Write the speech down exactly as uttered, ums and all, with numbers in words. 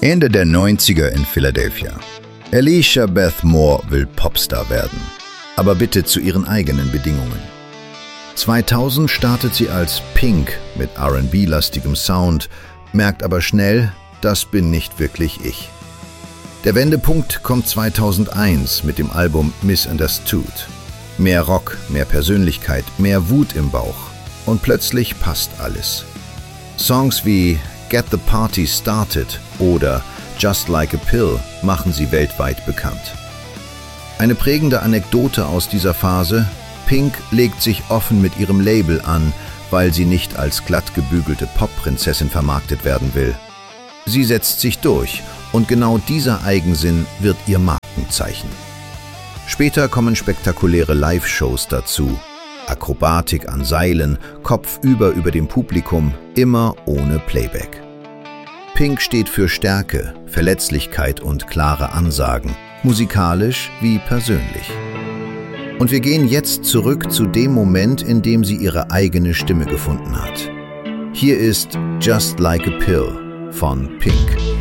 Ende der neunziger in Philadelphia. Alicia Beth Moore will Popstar werden, aber bitte zu ihren eigenen Bedingungen. zweitausend startet sie als Pink mit R and B-lastigem Sound, merkt aber schnell, das bin nicht wirklich ich. Der Wendepunkt kommt zweitausendeins mit dem Album Misunderstood. Mehr Rock, mehr Persönlichkeit, mehr Wut im Bauch und plötzlich passt alles. Songs wie Get the Party Started oder Just Like a Pill machen sie weltweit bekannt. Eine prägende Anekdote aus dieser Phase: Pink legt sich offen mit ihrem Label an, weil sie nicht als glatt gebügelte Popprinzessin vermarktet werden will. Sie setzt sich durch und genau dieser Eigensinn wird ihr Markenzeichen. Später kommen spektakuläre Live-Shows dazu. Akrobatik an Seilen, kopfüber über dem Publikum, immer ohne Playback. Pink steht für Stärke, Verletzlichkeit und klare Ansagen, musikalisch wie persönlich. Und wir gehen jetzt zurück zu dem Moment, in dem sie ihre eigene Stimme gefunden hat. Hier ist Just Like a Pill von Pink.